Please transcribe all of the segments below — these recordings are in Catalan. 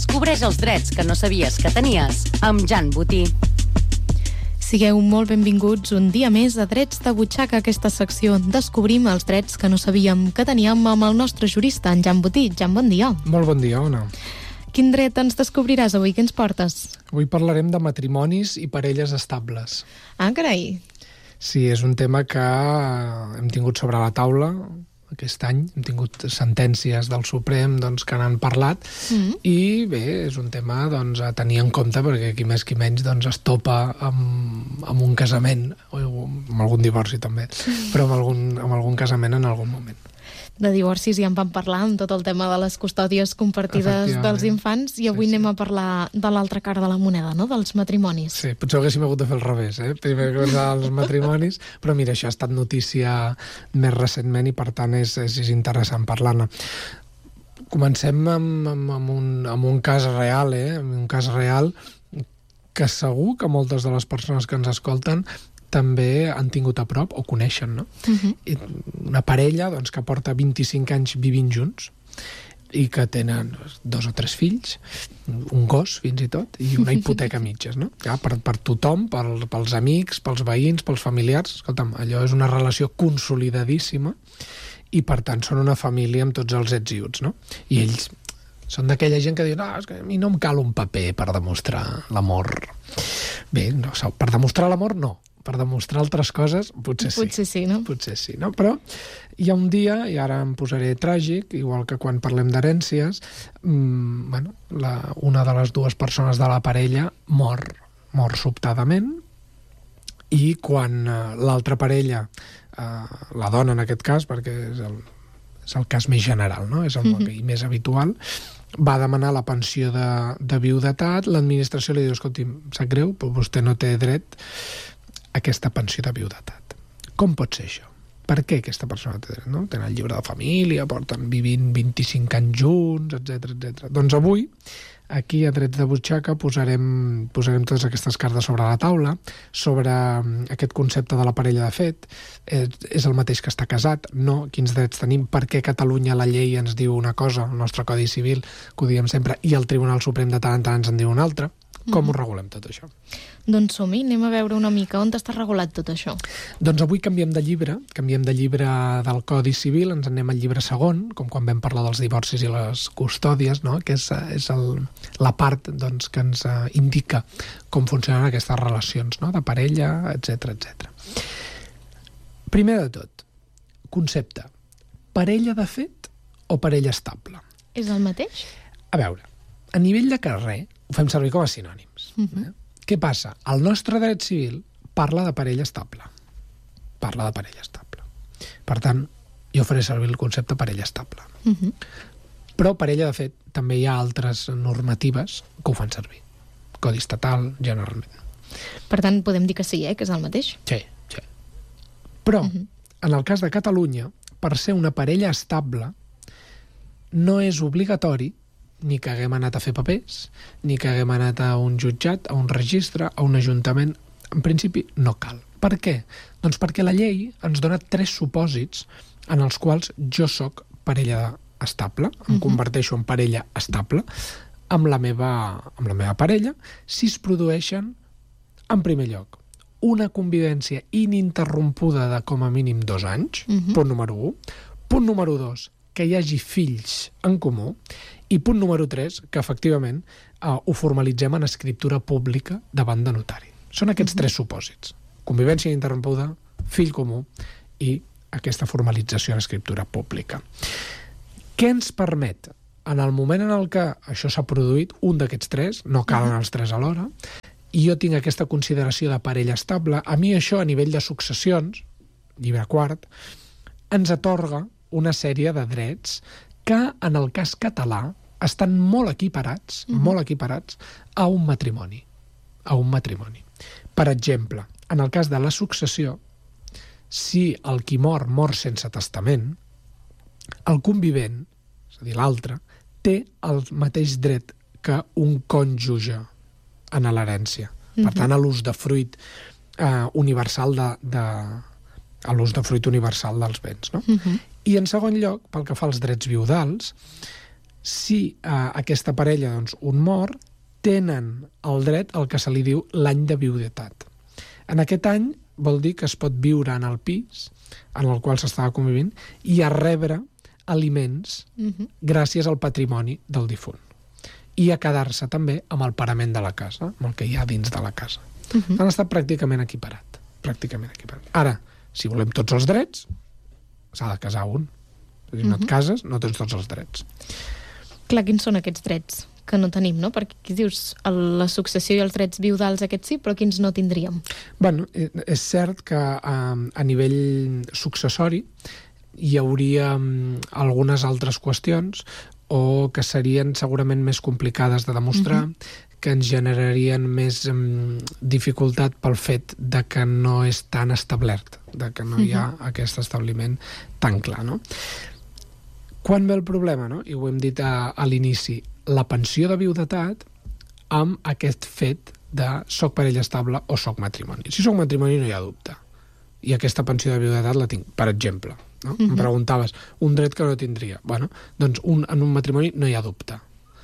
Descobreix els drets que no sabies que tenies amb Jan Botí. Sigueu molt benvinguts un dia més a Drets de Butxaca, aquesta secció. Descobrim els drets que no sabíem que teníem amb el nostre jurista, en Jan Botí. Jan, bon dia. Molt bon dia, Ona. Quin dret ens descobriràs avui? Què ens portes? Avui parlarem de matrimonis i parelles estables. Ah, carai. Sí, és un tema que hem tingut sobre la taula aquest any. Hem tingut sentències del Suprem que n'han parlat i bé, és un tema a tenir en compte perquè qui més qui menys es topa amb un casament o amb algun divorci també, però amb algun casament en algun moment. De divorcis ja en vam parlar amb tot el tema de les custòdies compartides dels infants i avui anem a parlar de l'altra cara de la moneda, no? Dels matrimonis. Sí, potser haguéssim hagut de fer el revés, primer començar els matrimonis, però mira, això ha estat notícia més recentment i per tant és interessant parlar-ne. Comencem amb un cas real, un cas real que segur que moltes de les persones que ens escolten també han tingut a prop o coneixen, no? Una parella que porta 25 anys vivint junts i que tenen 2 o 3 fills, un gos fins i tot, i una hipoteca a mitges, no? Ja, per tothom, pels amics, pels veïns, pels familiars. Escolta'm, allò és una relació consolidadíssima i per tant són una família amb tots els ets i uts, no? I ells són d'aquella gent que diu és que a mi no em cal un paper per demostrar l'amor. Bé, no, per demostrar l'amor no. Per demostrar altres coses, potser sí. Potser sí, no? Potser sí, no? Però hi ha un dia, i ara em posaré tràgic, igual que quan parlem d'herències, una de les dues persones de la parella mor sobtadament, i quan l'altra parella, la dona en aquest cas, perquè és el cas més general, no? És el més habitual, va demanar la pensió de viudetat, l'administració li diu, escolti, sap greu, però vostè no té dret aquesta pensió de viudetat. Com pot ser això? Per què aquesta persona té dret? No? Tenen el llibre de família, porten vivint 25 anys junts, etc. Doncs avui, aquí a Drets de Butxaca, posarem totes aquestes cartes sobre la taula, sobre aquest concepte de la parella de fet. És el mateix que està casat? No? Quins drets tenim? Per què a Catalunya la llei ens diu una cosa, el nostre Codi Civil, que ho diem sempre, i el Tribunal Suprem de tant en tant ens en diu una altra? Com ho regulem tot això? Doncs som-hi, anem a veure una mica on està regulat tot això. Doncs avui canviem de llibre del Codi Civil, ens anem al llibre segon, com quan vam parlar dels divorcis i les custòdies, no? Que és la part que ens indica com funcionen aquestes relacions, no? De parella, etc. Primer de tot, concepte, parella de fet o parella estable? És el mateix? A veure, a nivell de carrer ho fem servir com a sinònims. Què passa? El nostre dret civil parla de parella estable. Per tant, jo faré servir el concepte parella estable. Però parella, de fet, també hi ha altres normatives que ho fan servir. Codi estatal, generalment. Per tant, podem dir que sí, que és el mateix? Sí. Però, en el cas de Catalunya, per ser una parella estable, no és obligatori ni que haguem anat a fer papers, ni que haguem anat a un jutjat, a un registre, a un ajuntament. En principi, no cal. Per què? Doncs perquè la llei ens dona 3 supòsits en els quals jo sóc parella estable, em converteixo en parella estable amb la meva parella, si es produeixen, en primer lloc, una convivència ininterrompuda de com a mínim 2 anys, punt número 1. Punt número 2, que hi hagi fills en comú, i punt número 3, que efectivament ho formalitzem en escriptura pública davant de notari. Són aquests 3 supòsits. Convivència ininterrompuda, fill comú i aquesta formalització en escriptura pública. Què ens permet? En el moment en el que això s'ha produït, un d'aquests 3, no calen els 3 alhora, i jo tinc aquesta consideració de parella estable, a mi això a nivell de successions, llibre quart, ens atorga una sèrie de drets que en el cas català estan molt equiparats a un matrimoni. Per exemple, en el cas de la successió, si el qui mor sense testament, el convivent, és a dir, l'altre, té el mateix dret que un cònjuge en l'herència. Per tant, a l'usdefruit universal a l'usdefruit universal dels béns, no? I en segon lloc, pel que fa als drets viudals, si aquesta parella, doncs, un mor, tenen el dret al que se li diu l'any de viudetat. En aquest any vol dir que es pot viure en el pis en el qual s'estava convivint i a rebre aliments gràcies al patrimoni del difunt. I a quedar-se també amb el parament de la casa, amb el que hi ha dins de la casa. Han estat pràcticament equiparat. Ara, si volem tots els drets, s'ha de casar un. És a dir, no et cases, no tens tots els drets. Clar, quins són aquests drets que no tenim, no? Perquè aquí dius la successió i els drets viudals aquests sí, però quins no tindríem? Bueno, és cert que a nivell successori hi hauria algunes altres qüestions o que serien segurament més complicades de demostrar, que ens generarien més dificultat pel fet de que no és tan establert, de que no hi ha aquest establiment tan clar, no? Quan ve el problema, no? I ho hem dit a l'inici, la pensió de viudetat amb aquest fet de soc parella estable o soc matrimoni. Si soc matrimoni no hi ha dubte. I aquesta pensió de viudetat la tinc, per exemple. No? Em preguntaves, un dret que no tindria. Bueno, doncs en un matrimoni no hi ha dubte.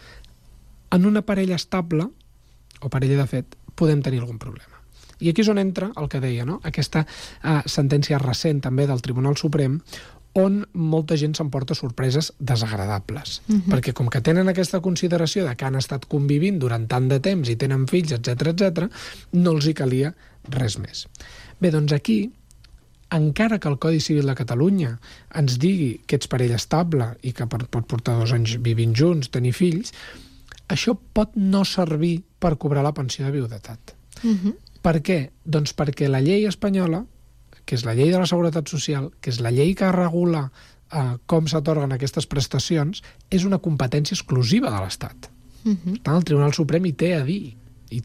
En una parella estable, o parella de fet, podem tenir algun problema. I aquí és on entra el que deia, no? Aquesta sentència recent també del Tribunal Suprem, on molta gent s'emporta sorpreses desagradables. Perquè com que tenen aquesta consideració de que han estat convivint durant tant de temps i tenen fills, etc, no els hi calia res més. Bé, doncs aquí, encara que el Codi Civil de Catalunya ens digui que ets parella estable i que pot portar 2 anys vivint junts, tenir fills, això pot no servir per cobrar la pensió de viudetat. Per què? Doncs perquè la llei espanyola, que és la llei de la Seguretat Social, que és la llei que regula com s'atorguen aquestes prestacions, és una competència exclusiva de l'Estat. Per tant, el Tribunal Suprem hi té a dir.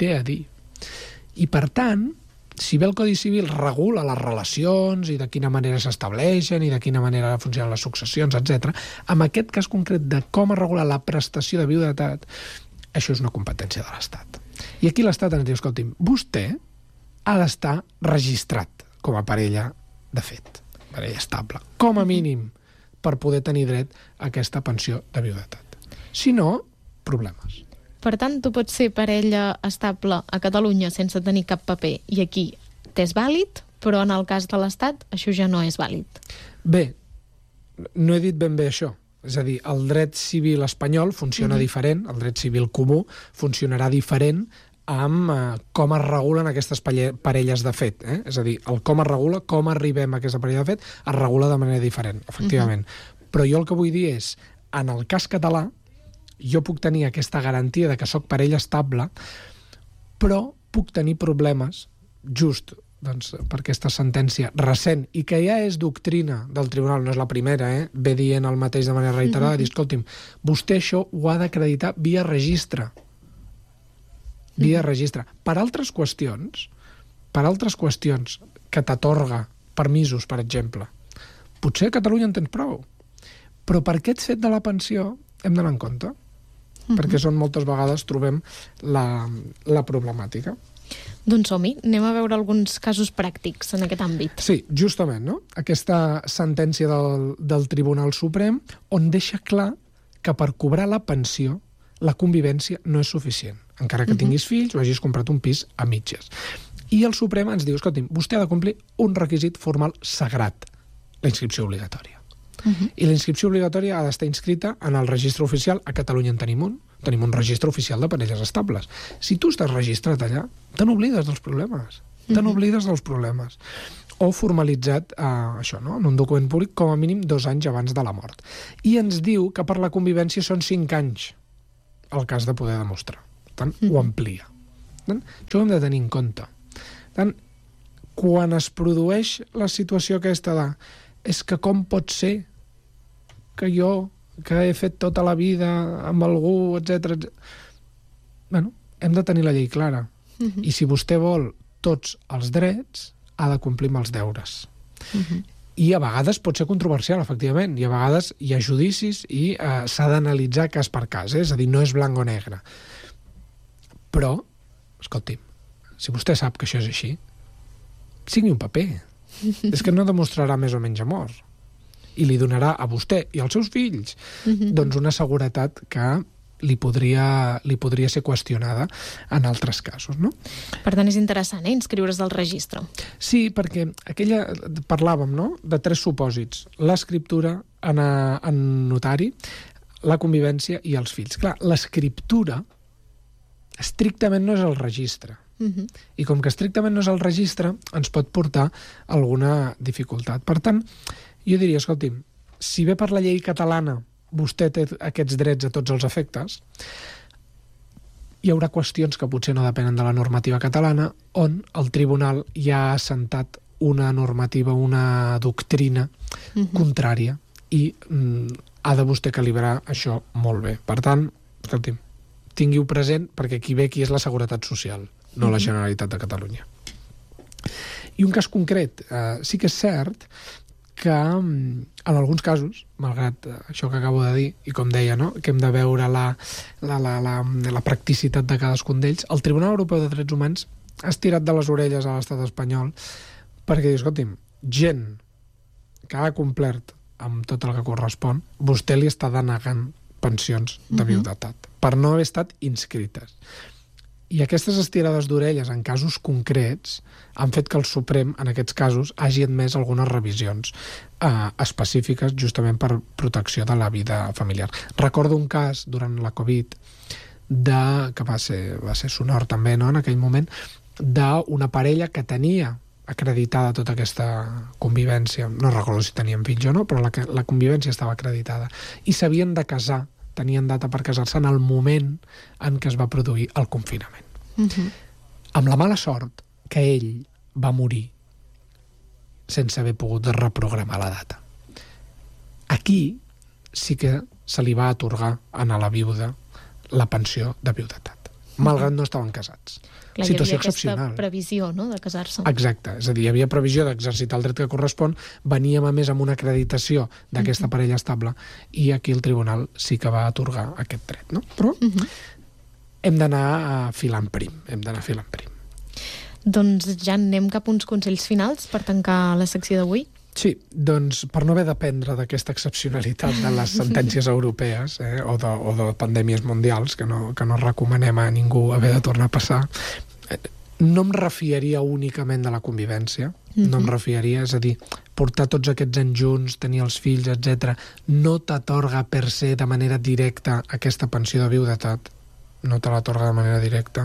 I per tant, si bé el Codi Civil regula les relacions i de quina manera s'estableixen i de quina manera funcionen les successions, etc., en aquest cas concret de com es regula la prestació de viudetat, això és una competència de l'Estat. I aquí l'Estat ens diu, escolti'm, vostè ha d'estar registrat com a parella de fet, parella estable, com a mínim, per poder tenir dret a aquesta pensió de viudetat. Si no, problemes. Per tant, tu pots ser parella estable a Catalunya sense tenir cap paper i aquí t'és vàlid, però en el cas de l'Estat això ja no és vàlid. Bé, no he dit ben bé això. És a dir, el dret civil espanyol funciona diferent, el dret civil comú funcionarà diferent amb com es regulen aquestes parelles de fet. És a dir, el com es regula, com arribem a aquesta parella de fet, es regula de manera diferent, efectivament. Però jo el que vull dir és, en el cas català, jo puc tenir aquesta garantia de que sóc parella estable, però puc tenir problemes just doncs, per aquesta sentència recent i que ja és doctrina del tribunal, no és la primera, ve dient el mateix de manera reiterada, dir, escolti'm, vostè això ho ha d'acreditar via registre. Per altres qüestions que t'atorga permisos, per exemple, potser a Catalunya en tens prou, però per aquest fet de la pensió hem d'anar en compte, perquè és on moltes vegades trobem la problemàtica. Doncs som-hi, anem a veure alguns casos pràctics en aquest àmbit. Sí, justament, no? Aquesta sentència del Tribunal Suprem on deixa clar que per cobrar la pensió la convivència no és suficient, encara que tinguis fills o hagis comprat un pis a mitges. I el Suprem ens diu, escolti'm, vostè ha de complir un requisit formal sagrat, la inscripció obligatòria. I la inscripció obligatòria ha d'estar inscrita en el registre oficial. A Catalunya en tenim un registre oficial de parelles estables. Si tu estàs registrat allà, te n'oblides dels problemes. O formalitzat això, no? En un document públic com a mínim 2 anys abans de la mort. I ens diu que per la convivència són 5 anys el cas de poder demostrar. Per tant, ho amplia. Això ho hem de tenir en compte. Per tant, quan es produeix la situació aquesta de és que com pot ser que jo, que he fet tota la vida amb algú, etc. Bueno, hem de tenir la llei clara. I si vostè vol tots els drets, ha de complir amb els deures. I a vegades pot ser controversial, efectivament, i a vegades hi ha judicis i s'ha d'analitzar cas per cas, és a dir, no és blanc o negre. Però, escolti'm, si vostè sap que això és així, signi un paper. És que no demostrarà més o menys amor. i li donarà a vostè i als seus fills doncs una seguretat que li podria ser qüestionada en altres casos, no? Per tant, és interessant, inscriure's al registre. Sí, perquè parlàvem, no?, de 3 supòsits: l'escriptura en notari, la convivència i els fills. Clar, l'escriptura estrictament no és el registre. I com que estrictament no és el registre, ens pot portar alguna dificultat. Per tant, jo diria, escolti'm, si bé per la llei catalana vostè té aquests drets a tots els efectes, hi haurà qüestions que potser no depenen de la normativa catalana, on el tribunal ja ha assentat una normativa, una doctrina contrària, i ha de vostè calibrar això molt bé. Per tant, escolti'm, tingui-ho present, perquè aquí ve qui és la Seguretat Social, no la Generalitat de Catalunya. I un cas concret, sí que és cert que en alguns casos, malgrat això que acabo de dir, i com deia, no?, que hem de veure la practicitat de cadascun d'ells, el Tribunal Europeu de Drets Humans ha estirat de les orelles a l'estat espanyol perquè, escolti'm, gent que ha complert amb tot el que correspon, vostè li està denegant pensions de viudetat per no haver estat inscrites. I aquestes estirades d'orelles en casos concrets han fet que el Suprem, en aquests casos, hagi admès algunes revisions específiques justament per protecció de la vida familiar. Recordo un cas durant la Covid que va ser sonor també, no?, en aquell moment, d'una parella que tenia acreditada tota aquesta convivència. No recordo si tenien fills o no, però la convivència estava acreditada. I s'havien de casar, tenien data per casar-se en el moment en què es va produir el confinament. Amb la mala sort que ell va morir sense haver pogut reprogramar la data. Aquí sí que se li va atorgar a la viuda la pensió de viudetat, malgrat no estaven casats. Clar, situació hi havia excepcional. aquesta previsió, no?, de casar-se. Exacte, és a dir, hi havia previsió d'exercitar el dret que correspon, veníem a més amb una acreditació d'aquesta parella estable, i aquí el tribunal sí que va atorgar aquest dret, no? Però hem d'anar filant prim, Doncs ja anem cap a uns consells finals per tancar la secció d'avui. Sí, doncs per no haver d'aprendre d'aquesta excepcionalitat de les sentències europees o de pandèmies mundials, que no recomanem a ningú haver de tornar a passar, no em refiaria únicament de la convivència, no em refiaria, és a dir, portar tots aquests anys junts, tenir els fills, etc. no t'atorga per se de manera directa aquesta pensió de viudetat, no te l'atorga de manera directa.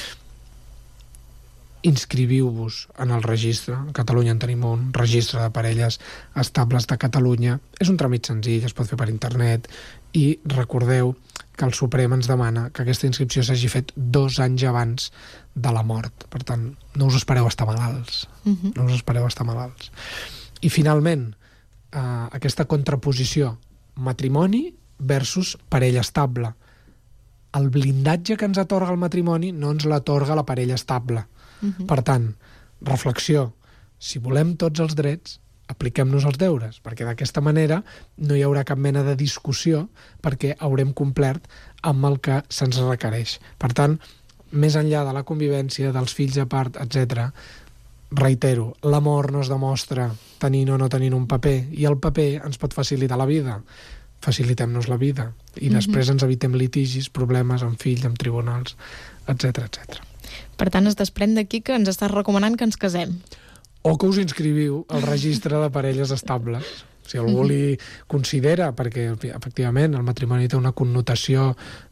Inscriviu-vos en el registre. A Catalunya en tenim un registre de parelles estables de Catalunya. És un tràmit senzill, es pot fer per internet, i recordeu que el Suprem ens demana que aquesta inscripció s'hagi fet 2 anys abans de la mort. Per tant, no us espereu a estar malalts. No us espereu a estar malalts. I finalment, aquesta contraposició matrimoni versus parella estable. El blindatge que ens atorga el matrimoni no ens l'atorga la parella estable. Per tant, reflexió, si volem tots els drets, apliquem-nos els deures, perquè d'aquesta manera no hi haurà cap mena de discussió, perquè haurem complert amb el que se'ns requereix. Per tant, més enllà de la convivència, dels fills a part, etc., reitero, l'amor no es demostra tenint o no tenint un paper, i el paper ens pot facilitar la vida. Facilitem-nos la vida i després ens evitem litigis, problemes amb fills, amb tribunals, etc. Per tant, es desprèn d'aquí que ens estàs recomanant que ens casem. O que us inscriviu al registre de parelles estables. Si algú li considera, perquè efectivament el matrimoni té una connotació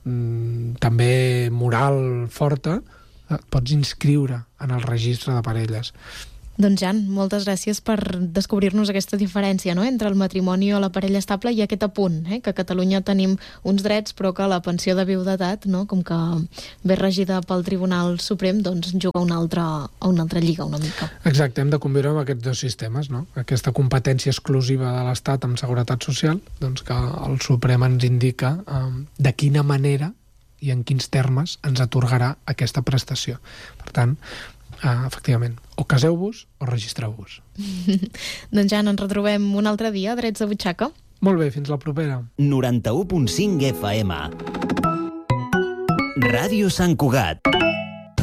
també moral forta, et pots inscriure en el registre de parelles. Doncs Jan, moltes gràcies per descobrir-nos aquesta diferència, no?, entre el matrimoni o la parella estable i aquest apunt, que a Catalunya tenim uns drets però que la pensió de viudetat, no?, com que ve regida pel Tribunal Suprem, doncs juga a una altra lliga una mica. Exacte, hem de conviure amb aquests 2 sistemes, no? Aquesta competència exclusiva de l'Estat amb seguretat social, doncs que el Suprem ens indica de quina manera i en quins termes ens atorgarà aquesta prestació. Per tant, efectivament, o caseu-vos o registreu-vos. Doncs ja ens retrobem un altre dia a Drets de Butxaca. Molt bé, fins la propera. 91.5 FM Ràdio Sant Cugat.